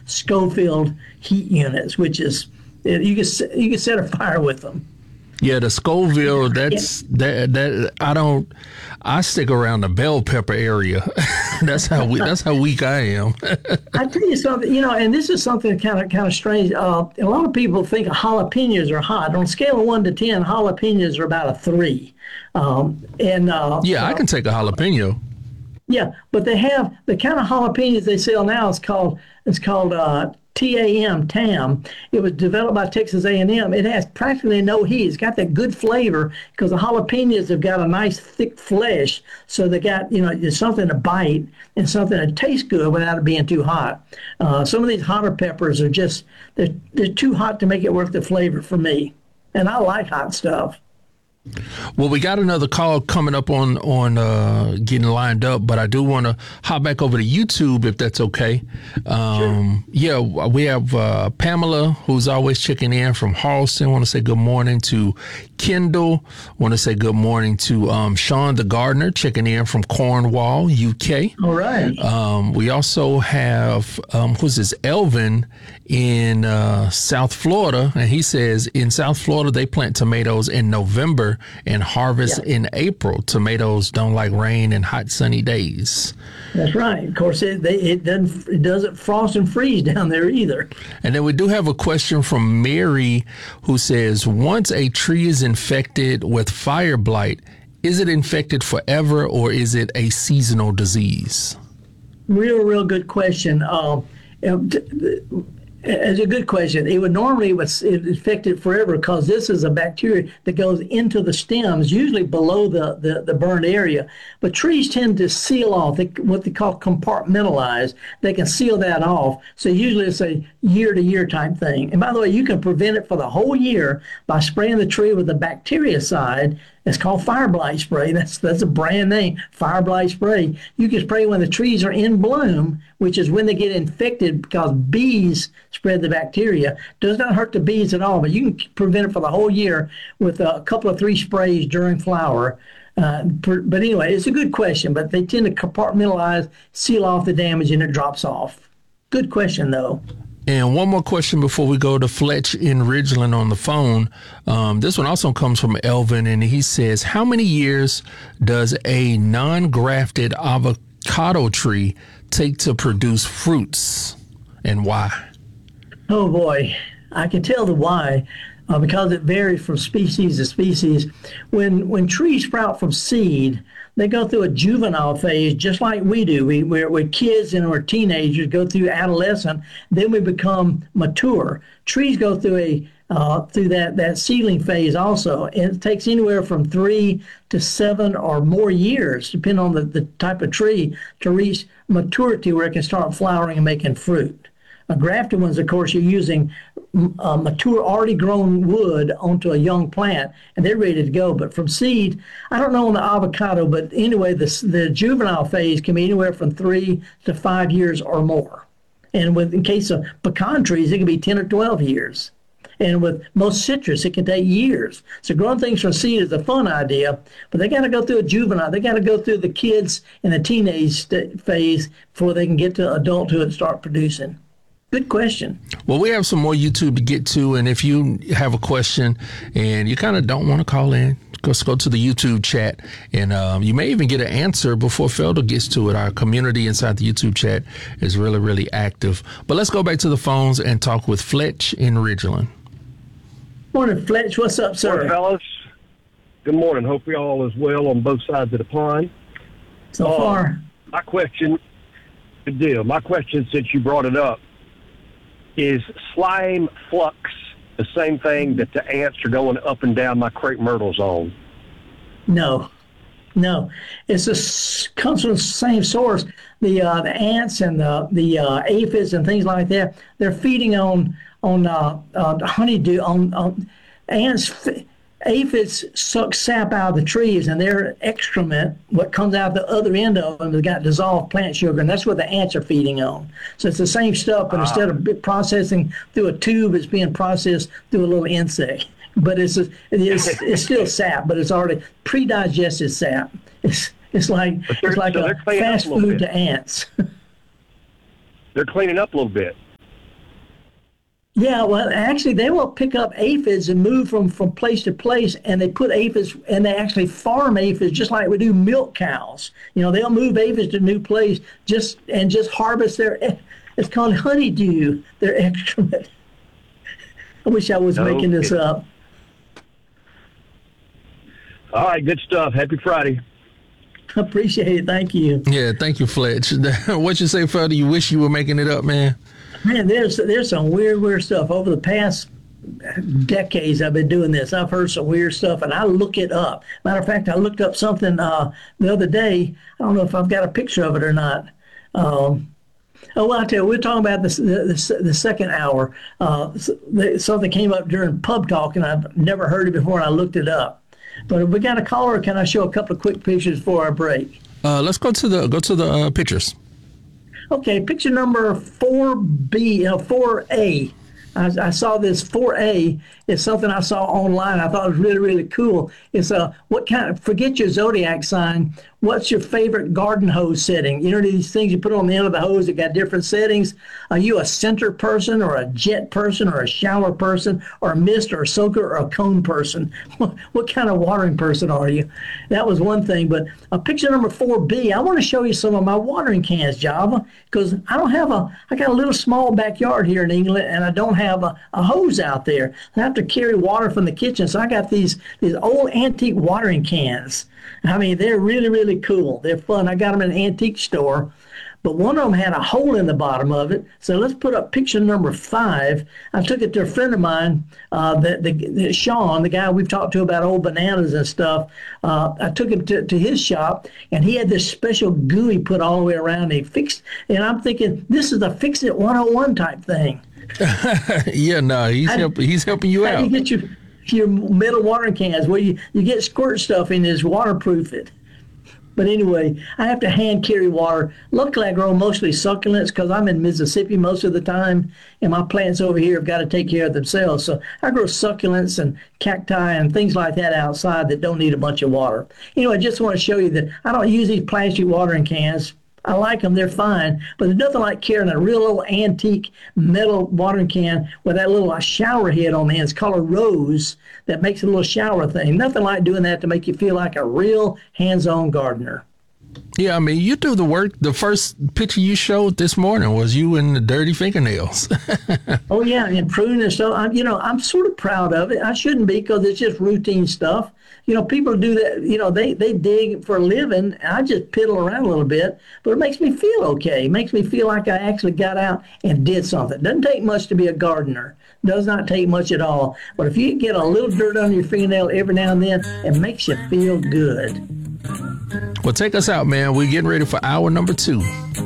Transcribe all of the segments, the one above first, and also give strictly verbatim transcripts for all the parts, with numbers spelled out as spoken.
Schofield heat units, which is you can you can set a fire with them. Yeah, the Scoville, that's that that I don't I stick around the bell pepper area. that's how we that's how weak I am. I tell you something, you know, and this is something kind of kind of strange. Uh, a lot of people think jalapenos are hot. On a scale of one to ten, jalapenos are about a three. Um, and uh, yeah, I can take a jalapeno. Yeah, but they have the kind of jalapenos they sell now is called it's called uh, T A M, T A M. It was developed by Texas A and M. It has practically no heat. It's got that good flavor because the jalapenos have got a nice thick flesh. So they got, you know, there's something to bite and something that tastes good without it being too hot. Uh, some of these hotter peppers are just, they're, they're too hot to make it worth the flavor for me. And I like hot stuff. Well, we got another call coming up on on uh, getting lined up, but I do want to hop back over to YouTube if that's okay. Um, sure. Yeah, we have uh, Pamela, who's always checking in from Harleston. Want to say good morning to Kendall. Want to say good morning to um, Sean the gardener, checking in from Cornwall, U K. All right. Um, we also have um, who's this Elvin in uh, South Florida, and he says in South Florida they plant tomatoes in November and harvest yeah. in April. Tomatoes don't like rain and hot sunny days. That's right. Of course, it, they, it doesn't it doesn't frost and freeze down there either. And then we do have a question from Mary, who says, once a tree is infected with fire blight, is it infected forever or is it a seasonal disease? Real, real good question. Uh, It's a good question. It would normally was infect it forever because this is a bacteria that goes into the stems, usually below the, the, the burned area. But trees tend to seal off, they, what they call compartmentalize. They can seal that off. So usually it's a year-to-year type thing. And by the way, you can prevent it for the whole year by spraying the tree with a bactericide. It's called fire blight spray. That's that's a brand name, fire blight spray. You can spray when the trees are in bloom, which is when they get infected because bees spread the bacteria. Does not hurt the bees at all, but you can prevent it for the whole year with a couple of three sprays during flower. Uh, per, but anyway, it's a good question, but they tend to compartmentalize, seal off the damage, and it drops off. Good question, though. And one more question before we go to Fletch in Ridgeland on the phone. Um, this one also comes from Elvin, and he says, how many years does a non-grafted avocado tree take to produce fruits, and why? Oh, boy. I can tell the why. Uh, because it varies from species to species. When when trees sprout from seed, they go through a juvenile phase just like we do. We, we're, we're kids and we're teenagers, go through adolescent, then we become mature. Trees go through a uh, through that, that seedling phase also. And it takes anywhere from three to seven or more years, depending on the, the type of tree, to reach maturity where it can start flowering and making fruit. Uh, grafted ones, of course, you're using uh, mature, already grown wood onto a young plant, and they're ready to go. But from seed, I don't know on the avocado, but anyway, the, the juvenile phase can be anywhere from three to five years or more. And with in case of pecan trees, it can be ten or twelve years. And with most citrus, it can take years. So growing things from seed is a fun idea, but they got to go through a juvenile. They got to go through the kids and the teenage st- phase before they can get to adulthood and start producing. Good question. Well, we have some more YouTube to get to, and if you have a question and you kind of don't want to call in, just go to the YouTube chat, and um, you may even get an answer before Felder gets to it. Our community inside the YouTube chat is really, really active. But let's go back to the phones and talk with Fletch in Ridgeland. Morning, Fletch. What's up, sir? Morning, fellas. Good morning. Hope you all is well on both sides of the pond. So uh, far. My question, good deal. My question, since you brought it up, is slime flux the same thing that the ants are going up and down my crepe myrtles on? No, no. It's a, comes from the same source. The uh, the ants and the the uh, aphids and things like that. They're feeding on on uh, uh, honeydew. On, on ants, aphids suck sap out of the trees, and their excrement, what comes out the other end of them, has got dissolved plant sugar, and that's what the ants are feeding on. So it's the same stuff, but ah. instead of processing through a tube, it's being processed through a little insect. But it's a, it's it's still sap, but it's already pre-digested sap. It's it's like it's like so a fast a food bit. to ants. They're cleaning up a little bit. Yeah, well, actually, they will pick up aphids and move from, from place to place, and they put aphids, and they actually farm aphids just like we do milk cows. You know, they'll move aphids to a new place just and just harvest their, it's called honeydew, their excrement. I wish I was No making this kidding. up. All right, good stuff. Happy Friday. Appreciate it. Thank you. Yeah, thank you, Fletch. What you say, further? You wish you were making it up, man. Man, there's there's some weird, weird stuff. Over the past decades I've been doing this, I've heard some weird stuff, and I look it up. Matter of fact, I looked up something uh, the other day. I don't know if I've got a picture of it or not. Um, oh, well, I'll tell you, we're talking about this, the, the, the second hour. Uh, something came up during pub talk, and I've never heard it before, and I looked it up. But if we got a caller, can I show a couple of quick pictures before our break? Uh, let's go to the go to the uh, pictures. Okay, picture number four B, uh, four A. I, I saw this four A. It's something I saw online. I thought it was really, really cool. It's a, what kind of, forget your zodiac sign. What's your favorite garden hose setting? You know, these things you put on the end of the hose that got different settings. Are you a center person or a jet person or a shower person or a mist or a soaker or a cone person? What, what kind of watering person are you? That was one thing. But uh, picture number four B, I want to show you some of my watering cans, Java, because I don't have a, I got a little small backyard here in England, and I don't have a, a hose out there. I have to carry water from the kitchen, so I got these these old antique watering cans. I mean, they're really, really cool. They're fun. I got them in an antique store, but one of them had a hole in the bottom of it. So let's put up picture number five. I took it to a friend of mine, uh, the, the, the Sean, the guy we've talked to about old bananas and stuff. Uh, I took him to, to his shop, and he had this special glue he put all the way around. He fixed, and I'm thinking, this is a Fix It one oh one type thing. Yeah, no, he's help, he's helping you How do out. you get your your metal watering cans where you, you get squirt stuff in this, waterproof it. But anyway, I have to hand carry water. Luckily, I grow mostly succulents because I'm in Mississippi most of the time, and my plants over here have got to take care of themselves. So I grow succulents and cacti and things like that outside that don't need a bunch of water. Anyway, I just want to show you that I don't use these plastic watering cans. I like them, they're fine, but there's nothing like carrying a real old antique metal watering can with that little uh, shower head on the end. It's called a rose that makes a little shower thing. Nothing like doing that to make you feel like a real hands-on gardener. Yeah, I mean, you do the work. The first picture you showed this morning was you in the dirty fingernails. Oh, yeah, and pruning and stuff. I'm, you know, I'm sort of proud of it. I shouldn't be because it's just routine stuff. You know, people do that, you know, they, they dig for a living. And I just piddle around a little bit, but it makes me feel okay. It makes me feel like I actually got out and did something. It doesn't take much to be a gardener. It does not take much at all. But if you get a little dirt on your fingernail every now and then, it makes you feel good. Well, take us out, man. We're getting ready for hour number two.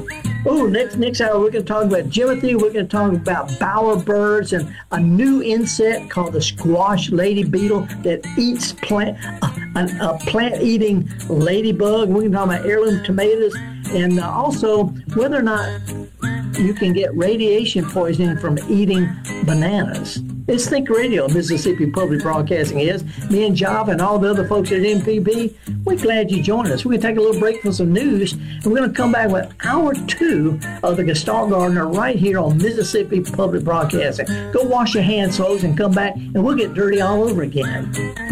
Oh, next next hour we're going to talk about Jimothy. We're going to talk about bowerbirds and a new insect called the squash lady beetle that eats plant uh, a, a plant-eating ladybug. We're going to talk about heirloom tomatoes and uh, also whether or not you can get radiation poisoning from eating bananas. It's Think Radio, Mississippi Public Broadcasting is. Me and Java and all the other folks at M P B, we're glad you joined us. We're going to take a little break for some news, and we're going to come back with hour two of the Gestalt Gardener right here on Mississippi Public Broadcasting. Go wash your hands, folks, and come back, and we'll get dirty all over again.